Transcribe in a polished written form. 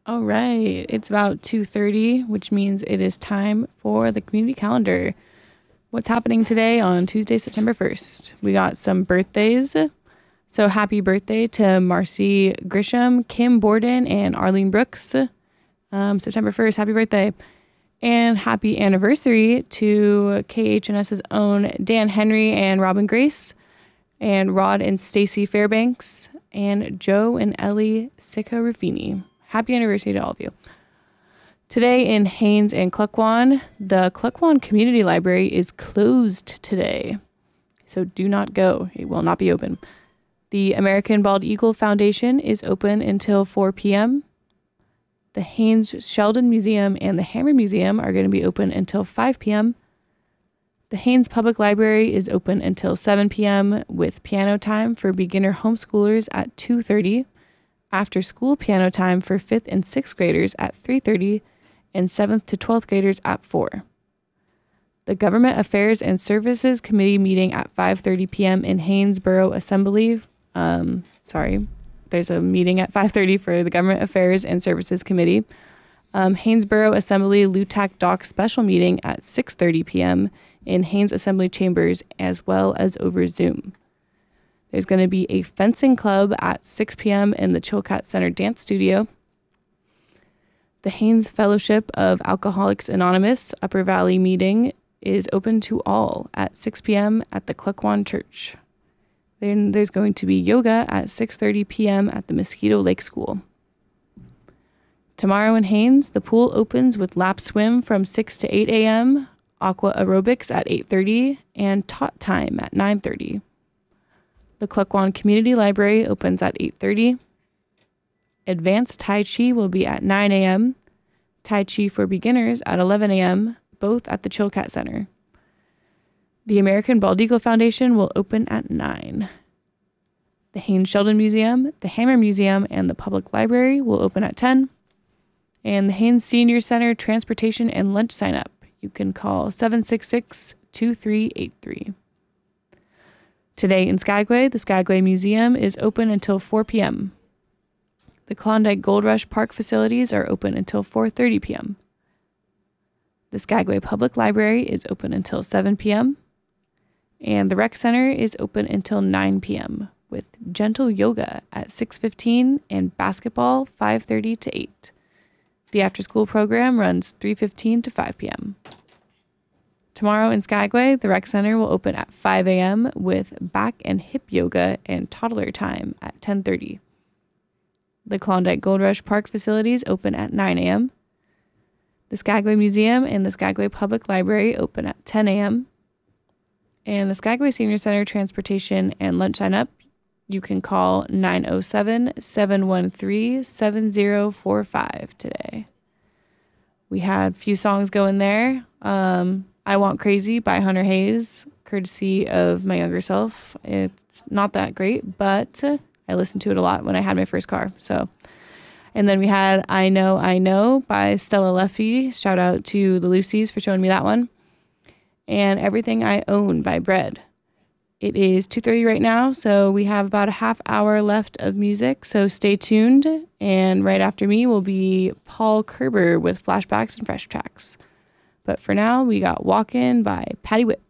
All right. It's about 2:30, which means it is time for the community calendar. What's happening today on Tuesday, September 1st? We got some birthdays. So happy birthday to Marcy Grisham, Kim Borden, and Arlene Brooks. September 1st, happy birthday. And happy anniversary to KHNS's own Dan Henry and Robin Grace, and Rod and Stacy Fairbanks, and Joe and Ellie Sika Ruffini. Happy anniversary to all of you. Today in Haines and Cluckwan, the Cluckwan Community Library is closed today. So do not go. It will not be open. The American Bald Eagle Foundation is open until 4 p.m. The Haines Sheldon Museum and the Hammer Museum are going to be open until 5 p.m. The Haines Public Library is open until 7 p.m. with piano time for beginner homeschoolers at 2:30, after school piano time for 5th and 6th graders at 3:30, and 7th to 12th graders at 4. The Government Affairs and Services Committee meeting at 5:30 p.m. in Haines Borough Assembly. There's a meeting at 5:30 for the Government Affairs and Services Committee. Haines Borough Assembly LUTAC Dock special meeting at 6:30 p.m. in Haines Assembly Chambers, as well as over Zoom. There's going to be a fencing club at 6 p.m. in the Chilkat Center Dance Studio. The Haines Fellowship of Alcoholics Anonymous Upper Valley meeting is open to all at 6 p.m. at the Cluckwan Church. Then there's going to be yoga at 6:30 p.m. at the Mosquito Lake School. Tomorrow in Haines, the pool opens with lap swim from 6 to 8 a.m., aqua aerobics at 8:30, and tot time at 9:30. The Cluckwan Community Library opens at 8:30. Advanced Tai Chi will be at 9 a.m., Tai Chi for beginners at 11 a.m., both at the Chilkat Center. The American Bald Eagle Foundation will open at 9. The Haines Sheldon Museum, the Hammer Museum, and the Public Library will open at 10. And the Haines Senior Center Transportation and Lunch Sign-Up, you can call 766-2383. Today in Skagway, the Skagway Museum is open until 4 p.m. The Klondike Gold Rush Park facilities are open until 4:30 p.m. The Skagway Public Library is open until 7 p.m. And the Rec Center is open until 9 p.m. with gentle yoga at 6:15 and basketball 5:30 to 8. The after-school program runs 3:15 to 5 p.m. Tomorrow in Skagway, the Rec Center will open at 5 a.m. with back and hip yoga and toddler time at 10:30. The Klondike Gold Rush Park facilities open at 9 a.m. The Skagway Museum and the Skagway Public Library open at 10 a.m. And the Skagway Senior Center Transportation and Lunch Sign-Up, you can call 907-713-7045 today. We had a few songs going there. I Want Crazy by Hunter Hayes, courtesy of my younger self. It's not that great, but I listened to it a lot when I had my first car. And then we had I Know by Stella Leffy. Shout out to the Lucys for showing me that one. And Everything I Own by Bread. It is 2:30 right now, so we have about a half hour left of music, so stay tuned. And right after me will be Paul Kerber with Flashbacks and Fresh Tracks. But for now, we got Walkin' by Patty Whip.